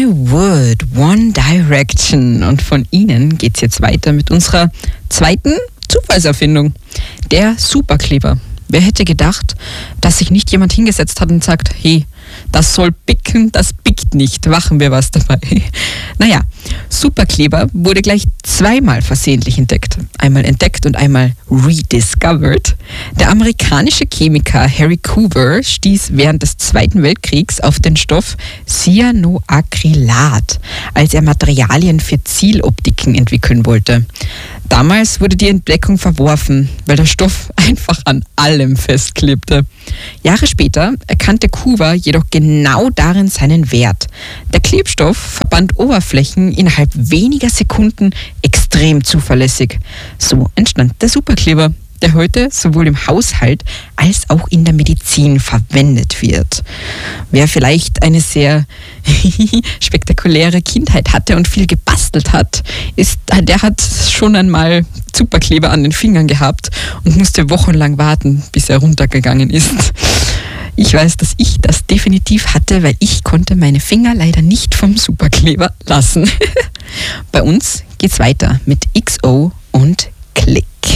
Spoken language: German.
Would, One Direction. Und von ihnen geht's jetzt weiter mit unserer zweiten Zufallserfindung. Der Superkleber. Wer hätte gedacht, dass sich nicht jemand hingesetzt hat und sagt, hey, das soll picken, das pickt nicht, machen wir was dabei. Naja, Superkleber wurde gleich zweimal versehentlich entdeckt. Einmal entdeckt und einmal rediscovered. Der amerikanische Chemiker Harry Coover stieß während des Zweiten Weltkriegs auf den Stoff Cyanoacrylat, als er Materialien für Zieloptiken entwickeln wollte. Damals wurde die Entdeckung verworfen, weil der Stoff einfach an allem festklebte. Jahre später erkannte Coover jedoch genau darin seinen Wert. Der Klebstoff verband Oberflächen innerhalb weniger Sekunden extrem zuverlässig. So entstand der Superkleber, der heute sowohl im Haushalt als auch in der Medizin verwendet wird. Wer vielleicht eine sehr spektakuläre Kindheit hatte und viel gebastelt hat, der hat schon einmal Superkleber an den Fingern gehabt und musste wochenlang warten, bis er runtergegangen ist. Ich weiß, dass ich das definitiv hatte, weil ich konnte meine Finger leider nicht vom Superkleber lassen. Bei uns geht's weiter mit XO und Klick.